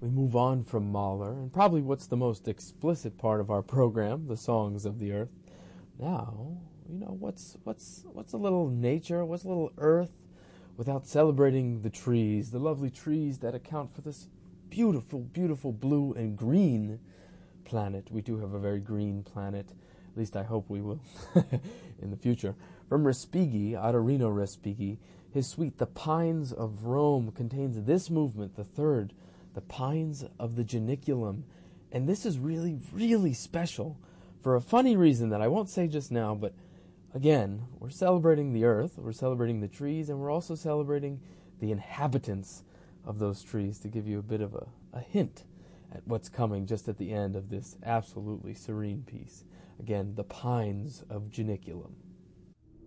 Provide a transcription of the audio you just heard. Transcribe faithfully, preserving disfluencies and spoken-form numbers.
we move on from Mahler, and probably what's the most explicit part of our program, the songs of the earth. Now, you know, what's what's what's a little nature, what's a little earth, without celebrating the trees, the lovely trees that account for this beautiful, beautiful blue and green planet. We do have a very green planet. At least I hope we will in the future. From Respighi, Adorino Respighi, his suite, The Pines of Rome, contains this movement, the third, The Pines of the Janiculum. And this is really, really special for a funny reason that I won't say just now, but again, we're celebrating the earth, we're celebrating the trees, and we're also celebrating the inhabitants of those trees, to give you a bit of a, a hint at what's coming just at the end of this absolutely serene piece. Again, The Pines of Janiculum.